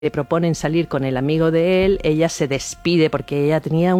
le proponen salir con el amigo de él, ella se despide porque ella tenía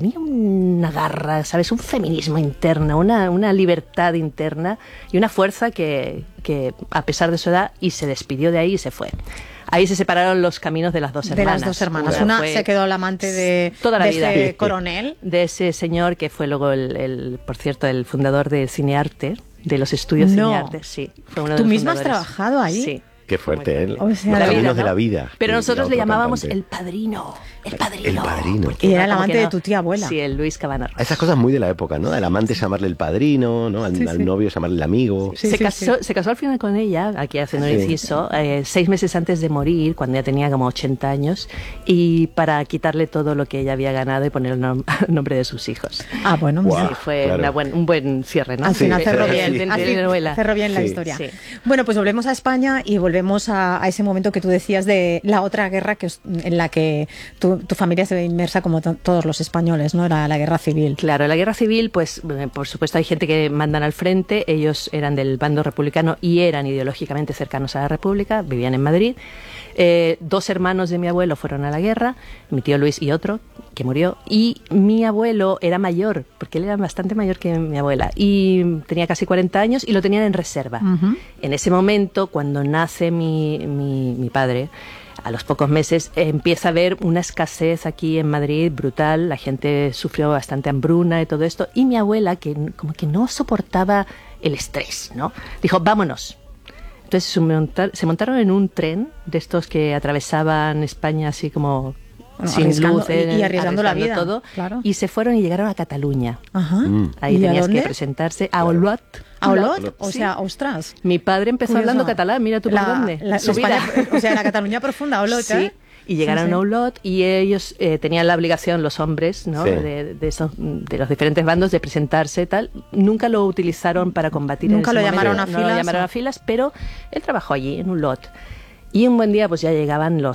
una garra, ¿sabes? Un feminismo interno, una libertad interna y una fuerza que a pesar de su edad, y se despidió de ahí y se fue. Ahí se separaron los caminos de las dos hermanas. De las dos hermanas. Una se quedó la amante de toda la vida. ese coronel. De ese señor que fue luego, por cierto, el fundador de Cinearte, de los estudios Cinearte. Sí, fue uno de ¿Tú los misma has fundadores. trabajado ahí? Sí. Qué fuerte, ¿eh? O sea, los caminos vida, de ¿no? la vida. Pero nosotros le llamábamos cantante. el padrino. El padrino. El padrino. Y era el Como amante que de tu tía abuela. Sí, el Luis Cabana Ross. Esas cosas muy de la época, ¿no? Al amante llamarle el padrino, ¿no? Al novio llamarle el amigo. Sí, se casó al final con ella, aquí haciendo un inciso, 6 meses antes de morir, cuando ya tenía como 80 años, y para quitarle todo lo que ella había ganado y poner el nombre de sus hijos. Ah, bueno, Guau. Sí, fue claro. un buen cierre, ¿no? Al final cerró bien. de Al fin novela. cerró bien la Sí. historia. Sí. Bueno, pues volvemos a España y volvemos a ese momento que tú decías de la otra guerra en la que tu familia se ve inmersa como todos los españoles, ¿no? Era la guerra civil. Claro, la guerra civil, pues por supuesto hay gente que mandan al frente, ellos eran del bando republicano y eran ideológicamente cercanos a la República, vivían en Madrid. 2 hermanos de mi abuelo fueron a la guerra, mi tío Luis y otro, que murió, y mi abuelo era mayor, porque él era bastante mayor que mi abuela, y tenía casi 40 años y lo tenían en reserva. Ujú. En ese momento, cuando nace mi padre, a los pocos meses empieza a haber una escasez aquí en Madrid brutal, la gente sufrió bastante hambruna y todo esto, y mi abuela, que como que no soportaba el estrés, ¿no? Dijo, vámonos. Entonces se montaron en un tren de estos que atravesaban España así como sin luces, y arriesgando la vida, todo, claro. y se fueron y llegaron a Cataluña. Ajá. Ahí ¿Y a tenías dónde? que presentarse a Olot. ¿A Olot? O Sí. sea, ostras. Mi padre empezó Curioso. hablando catalán, mira tú por dónde. Su vida. O sea, la Cataluña profunda, Olot, Sí. ¿eh? Y llegaron Sí. a Olot y ellos tenían la obligación, los hombres, ¿no? Sí. de los diferentes bandos, de presentarse tal. Nunca lo utilizaron para combatir. Nunca en lo ese llamaron momento. a No lo filas, llamaron ¿no? a filas, pero él trabajó allí, en Olot. Y un buen día pues ya llegaban los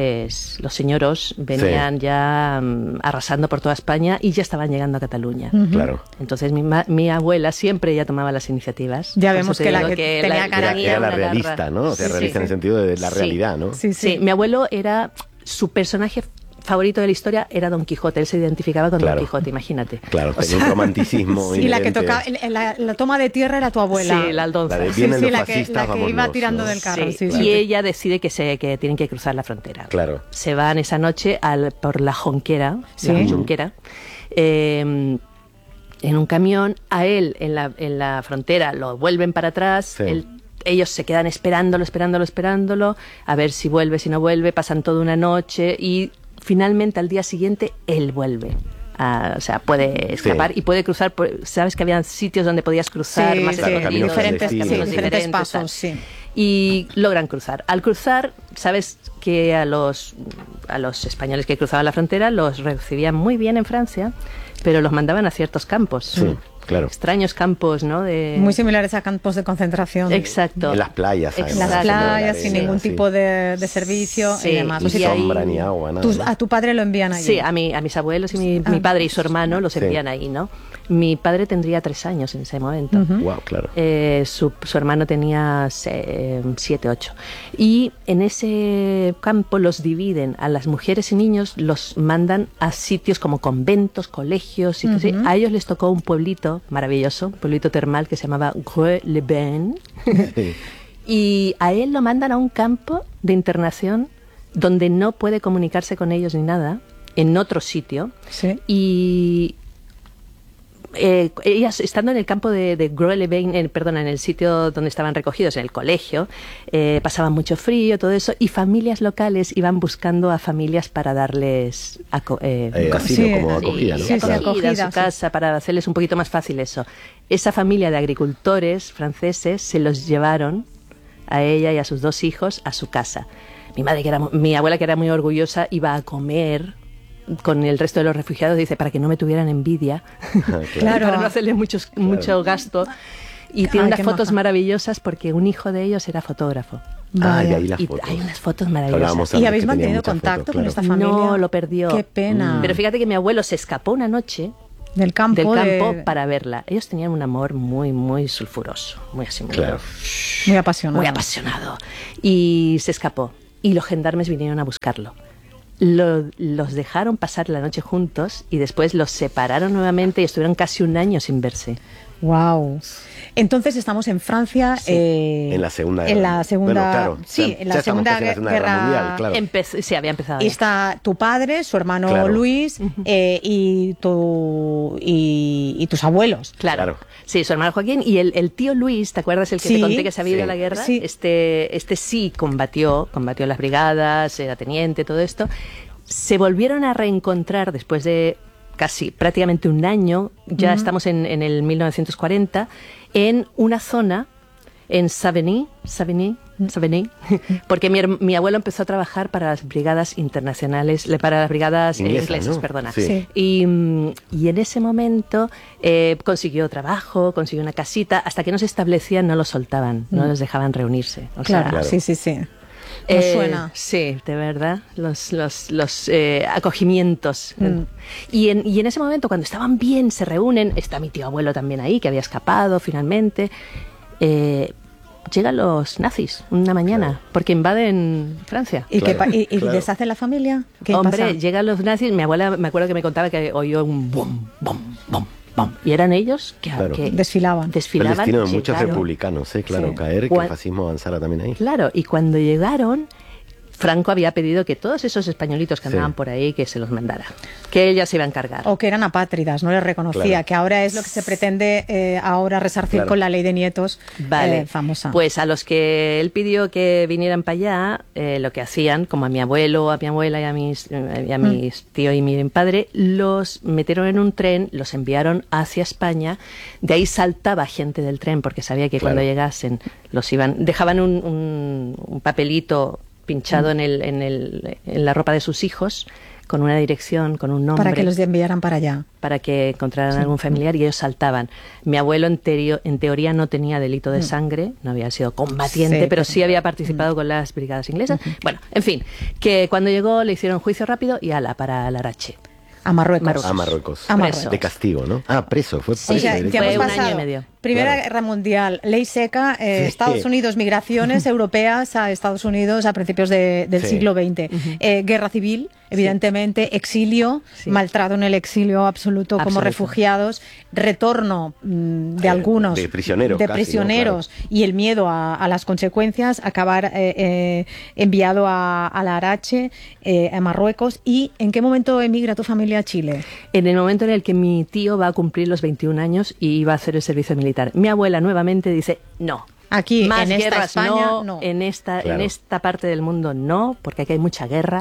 señoros venían ya arrasando por toda España y ya estaban llegando a Cataluña. Claro. Entonces mi abuela siempre ya tomaba las iniciativas. Ya Por vemos eso te que la digo que tenía cara Era la una realista, garra. ¿no? O sea, Sí, realista sí. en el sentido de la Sí. realidad, ¿no? Sí, Sí, mi abuelo era, su personaje favorito de la historia era Don Quijote, él se identificaba con Claro. Don Quijote, imagínate. Claro, O tenía sea, un romanticismo. Y la que inherente. tocaba, la toma de tierra era tu abuela. Sí, la aldonza. La de Sí, vienen sí, los la que fascistas, iba vámonos, tirando ¿no? del carro. Sí, Sí, y sí. ella decide que tienen que cruzar la frontera. Claro. Se van esa noche por la Jonquera, Sí. la Junquera, en un camión. A él en la frontera lo vuelven para atrás. Sí. Ellos se quedan esperándolo, a ver si vuelve, si no vuelve. Pasan toda una noche y finalmente al día siguiente él vuelve. O sea, puede escapar y puede cruzar. Sabes que había sitios donde podías cruzar Sí, más sí, escondidos, diferentes caminos pasos, tal. sí. Y logran cruzar. Al cruzar, sabes que a los españoles que cruzaban la frontera los recibían muy bien en Francia, pero los mandaban a ciertos campos. Sí, claro. Extraños campos, ¿no? Muy similares a campos de concentración. Exacto. En las playas, además. En las Exacto. playas, Sí, sin ningún sí. tipo de servicio Sí, y demás. Ni O sea, y ahí- sombra, ni agua, nada. ¿no? a tu padre lo envían allí. Sí, a mis abuelos y mi padre y su hermano los Sí. envían ahí, ¿no? Mi padre tendría 3 años en ese momento. Wow, claro. Su hermano tenía 7, 8. Y en ese campo los dividen. A las mujeres y niños los mandan a sitios como conventos, colegios. Sitios así. A ellos les tocó un pueblito maravilloso, un pueblito termal que se llamaba Greux-les-Bains. Sí. Y a él lo mandan a un campo de internación donde no puede comunicarse con ellos ni nada, en otro sitio. Sí. Y ellas, estando en el campo de Greux-les-Bains, en el sitio donde estaban recogidos, en el colegio, pasaban mucho frío, todo eso, y familias locales iban buscando a familias para darles Asilo, Sí, como acogida, ¿no? sí, sí, Claro. acogida, en su sí. casa, para hacerles un poquito más fácil eso. Esa familia de agricultores franceses se los llevaron a ella y a sus 2 hijos a su casa. Mi abuela, que era muy orgullosa, iba a comer con el resto de los refugiados, dice, para que no me tuvieran envidia, Claro. para no hacerle mucho gasto. Y tiene Ay, unas qué fotos maja. maravillosas porque un hijo de ellos era fotógrafo. Ah, y Vaya. ahí las Y fotos. hay unas fotos maravillosas. Hablábamos ¿Y antes habéis que tenía mantenido muchas contacto fotos, con claro. esta familia? No, lo perdió. Qué pena. Pero fíjate que mi abuelo se escapó una noche Del campo. para verla. Ellos tenían un amor muy, muy sulfuroso, muy así, muy, Claro. Muy apasionado. muy apasionado. Y se escapó. y los gendarmes vinieron a buscarlo. Los dejaron pasar la noche juntos y después los separaron nuevamente y estuvieron casi un año sin verse. Wow. Entonces estamos en Francia, Sí. En la Segunda Guerra. en la Segunda, Bueno, claro, sí, ya en la estamos Segunda casi en la Segunda Guerra Mundial, claro. Sí, había empezado. Y ya. está tu padre, su hermano Claro. Luis y tus abuelos. Claro. Sí, su hermano Joaquín y el tío Luis, ¿te acuerdas el que te Sí, conté que se había ido sí. a la guerra? Sí. Este sí combatió las brigadas, era teniente, todo esto. Se volvieron a reencontrar después de prácticamente un año, ya estamos en el 1940, en una zona, en Savigny, porque mi abuelo empezó a trabajar para las brigadas internacionales, para las brigadas inglesas, ¿no? perdona. Sí. Sí. Y en ese momento consiguió trabajo, consiguió una casita, hasta que no se establecían no los soltaban, no los dejaban reunirse. O Claro, sea, sí, sí, sí. Nos suena. Sí, de verdad, los acogimientos. Y en ese momento, cuando estaban bien, se reúnen, está mi tío abuelo también ahí, que había escapado finalmente. Llegan los nazis una mañana, porque invaden Francia. ¿Y, Claro, y claro. deshace la familia? ¿Qué Hombre, pasa? llegan los nazis, mi abuela me acuerdo que me contaba que oyó un bum, bum, bum, bum. Y eran ellos que Desfilaban. Fue el destino de muchos llegaron. republicanos, claro, Sí. caer, que Cuan- el fascismo avanzara también ahí. Claro, y cuando llegaron, Franco había pedido que todos esos españolitos que Sí. andaban por ahí, que se los mandara, que ella se iba a encargar. O que eran apátridas, no les reconocía, Claro. que ahora es lo que se pretende ahora resarcir Claro. con la ley de nietos Vale, famosa. pues a los que él pidió que vinieran para allá, lo que hacían, como a mi abuelo, a mi abuela y a mis tío y mi padre, los metieron en un tren, los enviaron hacia España, de ahí saltaba gente del tren porque sabía que Claro. cuando llegasen dejaban un papelito pinchado en la ropa de sus hijos, con una dirección, con un nombre. para que los enviaran para allá. Para que encontraran algún familiar y ellos saltaban. Mi abuelo en teoría no tenía delito de sangre, no había sido combatiente, Sí, pero sí había participado con las brigadas inglesas. Bueno, en fin, que cuando llegó le hicieron juicio rápido y para Larache. A Marruecos. A Marruecos. A Preso. Marruecos. De castigo, ¿no? Ah, preso, fue preso. O sea, directamente. ya hemos Fue un pasado año y medio. Primera Claro. Guerra Mundial, ley seca, Estados Unidos, migraciones europeas a Estados Unidos a principios del Sí. siglo XX. Guerra civil, evidentemente, exilio, Sí. maltrato en el exilio absoluto como Absoluto. refugiados, retorno de algunos de prisioneros casi, ¿no? prisioneros y el miedo a las consecuencias, acabar enviado a Larache, a Marruecos. ¿Y en qué momento emigra tu familia a Chile? En el momento en el que mi tío va a cumplir los 21 años y va a hacer el servicio militar. Mi abuela nuevamente dice, no. Aquí, Más en esta guerras España, no, no. en esta Claro. parte del mundo no, porque aquí hay mucha guerra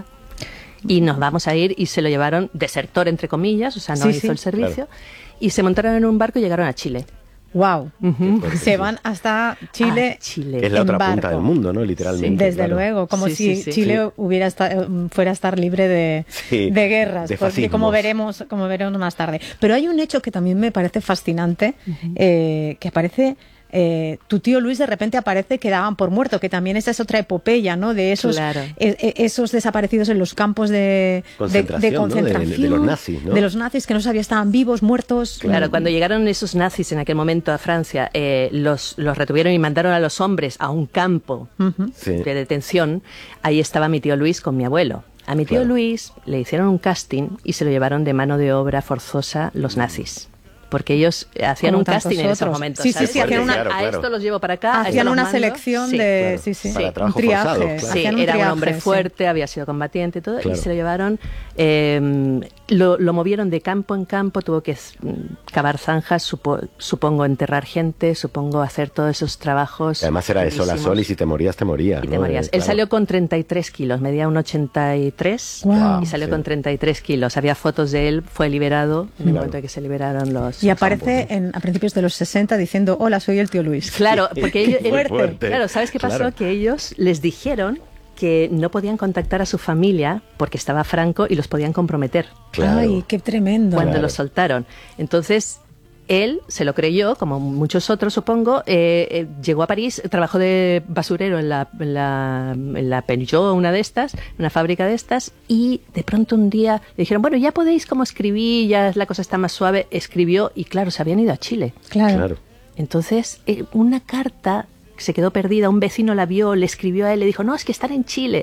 y nos vamos a ir, y se lo llevaron desertor entre comillas, o sea, no Sí, hizo sí. el servicio, y se montaron en un barco y llegaron a Chile. Wow. fuerte, Se sí. van hasta Chile. Ah, Chile. Es la en otra punta barco. del mundo, ¿no? Literalmente. Desde claro. luego, como Sí, si sí, sí. Chile fuera a estar libre de Sí, guerras, de porque fascismos. como veremos más tarde. Pero hay un hecho que también me parece fascinante, que aparece. Tu tío Luis de repente aparece que daban por muerto, que también esa es otra epopeya, ¿no? De esos, Claro. esos desaparecidos en los campos de Concentración, ¿no? concentración, De los nazis, ¿no? de los nazis que no sabía estaban vivos, muertos. Claro, cuando llegaron esos nazis en aquel momento a Francia, los retuvieron y mandaron a los hombres a un campo Sí. de detención. Ahí estaba mi tío Luis con mi abuelo. A mi tío Claro. Luis le hicieron un casting y se lo llevaron de mano de obra forzosa los nazis. Porque ellos hacían Como un tantos casting en esos otros. momentos. Sí, sí, ¿sabes? sí, hacían una- Claro, a claro. esto los llevo para acá. a esto Hacían los una mando. selección Sí. de claro. sí, sí, Para un trabajo triaje, forzado, claro. Sí, hacían un era un triaje, hombre sí. fuerte, había sido combatiente y todo, Claro. y se lo llevaron, lo movieron de campo en campo, tuvo que cavar zanjas, supongo enterrar gente, supongo hacer todos esos trabajos. Además era de sol a durísimos. sol y si te morías, te morías. Y te ¿no? morías. Él Claro. salió con 33 kilos, medía un 83 Guau. y salió Sí. con 33 kilos. Había fotos de él, fue liberado en el Claro. momento en que se liberaron los... Y aparece a principios de los 60 diciendo, hola, soy el tío Luis. Claro, porque ellos, Muy fuerte. claro, ¿sabes qué pasó? Claro. Que ellos les dijeron que no podían contactar a su familia porque estaba Franco y los podían comprometer Claro. Ay, qué tremendo. cuando Claro. los soltaron. Entonces, él se lo creyó, como muchos otros, supongo. Llegó a París, trabajó de basurero en la Peugeot, una de estas, una fábrica de estas, y de pronto un día le dijeron, bueno, ya podéis como escribir, ya la cosa está más suave. Escribió y claro, se habían ido a Chile. Claro. Claro. Entonces, una carta se quedó perdida, un vecino la vio, le escribió a él, le dijo, no, es que están en Chile.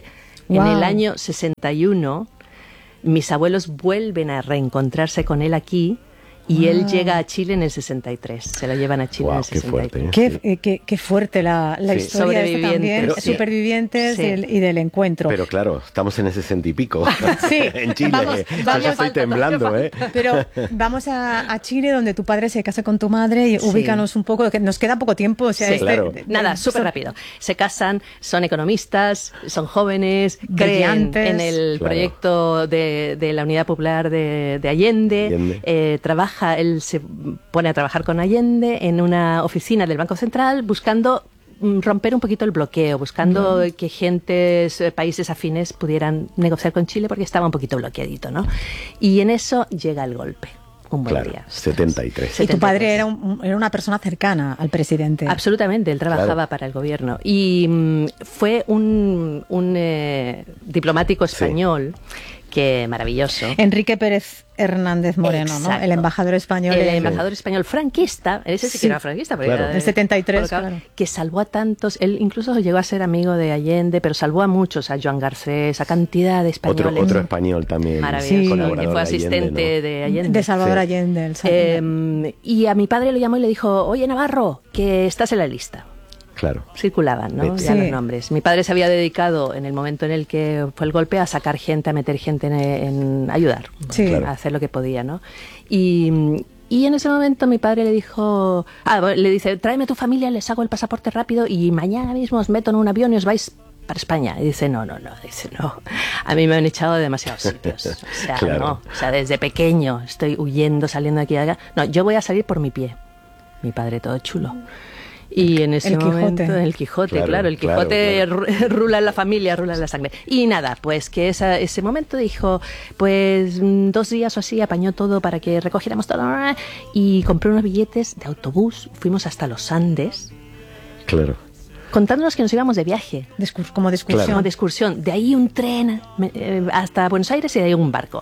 Wow. En el año 61, mis abuelos vuelven a reencontrarse con él aquí y él llega a Chile en el 63. Se lo llevan a Chile en el 63. Qué fuerte la historia de esta también, supervivientes y del encuentro. Pero claro, estamos en ese 60 y pico. Sí, en Chile. Vamos, estoy temblando, ¿eh? Pero vamos a Chile, donde tu padre se casa con tu madre, y ubícanos un poco, que nos queda poco tiempo. O sea, sí, claro. Nada, súper rápido. Se casan, son economistas, son jóvenes, creen en el proyecto de la Unidad Popular de Allende. Él se pone a trabajar con Allende en una oficina del Banco Central buscando romper un poquito el bloqueo, buscando que países afines pudieran negociar con Chile porque estaba un poquito bloqueadito, ¿no? Y en eso llega el golpe. Un buen día. 73. Y tu padre era una persona cercana al presidente. Absolutamente, él trabajaba para el gobierno. Y fue un diplomático español que maravilloso. Enrique Pérez Hernández Moreno, ¿no? El embajador español. El embajador español franquista, ese sí que era franquista, porque era el 73, claro. Que salvó a tantos, él incluso llegó a ser amigo de Allende, pero salvó a muchos, a Joan Garcés, a cantidad de españoles. Otro español también. Maravilloso, que fue asistente de Allende. De Salvador Allende. Y a mi padre lo llamó y le dijo, oye Navarro, que estás en la lista. Claro. Circulaban, ¿no? Ya los nombres. Mi padre se había dedicado, en el momento en el que fue el golpe, a sacar gente, a meter gente en ayudar, a hacer lo que podía, ¿no? Y en ese momento mi padre le dijo, le dice, tráeme a tu familia, les hago el pasaporte rápido y mañana mismo os meto en un avión y os vais para España. Y dice, no, a mí me han echado de demasiados sitios. O sea, no, o sea, desde pequeño estoy huyendo, saliendo de aquí a allá. No, yo voy a salir por mi pie. Mi padre todo chulo. Y en ese momento, el Quijote, claro, el Quijote rula en la familia, rula en la sangre. Y nada, pues que ese momento dijo, pues 2 días o así apañó todo para que recogiéramos todo y compré unos billetes de autobús, fuimos hasta los Andes. Claro. Contándonos que nos íbamos de viaje. Como de excursión. Como de excursión. De ahí un tren hasta Buenos Aires y de ahí un barco.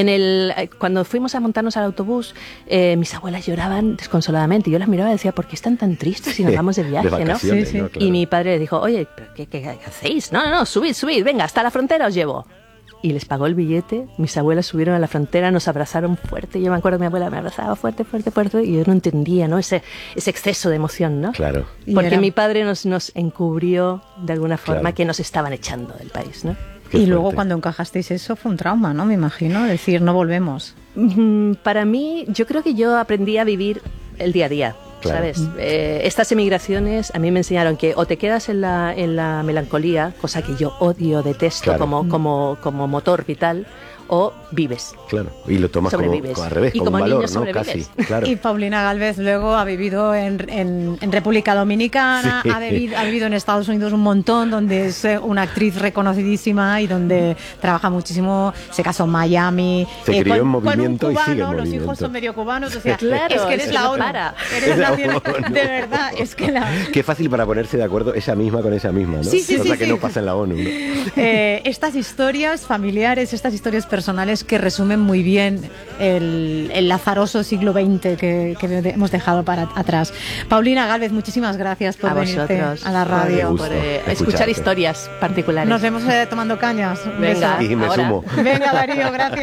Cuando fuimos a montarnos al autobús, mis abuelas lloraban desconsoladamente. Yo las miraba y decía, ¿por qué están tan tristes si nos vamos de viaje? De ¿no? Sí. Claro. Y mi padre le dijo, oye, ¿qué hacéis? No, subid, venga, hasta la frontera os llevo. Y les pagó el billete, mis abuelas subieron a la frontera, nos abrazaron fuerte, yo me acuerdo que mi abuela me abrazaba fuerte, y yo no entendía, ¿no? Ese exceso de emoción, ¿no? Claro. Porque mi padre nos encubrió de alguna forma que nos estaban echando del país, ¿no? Y luego cuando encajasteis eso fue un trauma, ¿no? Me imagino, decir, no volvemos. Para mí, yo creo que yo aprendí a vivir el día a día. Claro. ¿Sabes? Estas emigraciones a mí me enseñaron que o te quedas en la melancolía, cosa que yo odio, detesto como motor vital, o vives. Claro, y lo tomas como al revés, como un valor, ¿no? Casi, claro. Y Paulina Gálvez luego ha vivido en República Dominicana, ha vivido en Estados Unidos un montón, donde es una actriz reconocidísima y donde trabaja muchísimo, se casó en Miami. Se crió en movimiento con un cubano, y sigue en movimiento. Los hijos son medio cubanos, o sea, claro, es que eres la ONU. Eres la nación, de verdad, es que la... Qué fácil para ponerse de acuerdo ella misma con ella misma, ¿no? Sí, cosa que no pasa en la ONU, ¿no? Estas historias familiares, estas historias personales que resumen muy bien el azaroso siglo XX que hemos dejado atrás. Paulina Gálvez, muchísimas gracias por venirte a la radio. Por escuchar historias particulares. Nos vemos tomando cañas. Venga, y me sumo. Venga, Darío, gracias.